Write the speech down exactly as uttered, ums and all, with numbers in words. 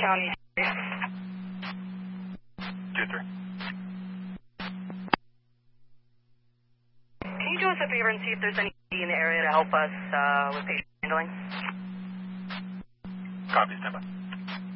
County. two three. Can you do us a favor and see if there's anybody in the area to help us uh, with patient handling? Copy, stand by.